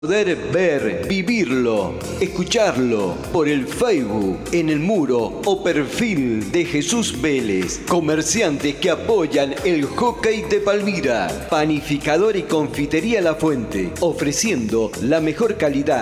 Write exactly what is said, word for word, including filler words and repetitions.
Poder ver, vivirlo, escucharlo por el Facebook, en el muro o perfil de Jesús Vélez. Comerciantes que apoyan el hockey de Palmira. Panificador y confitería La Fuente, ofreciendo la mejor calidad.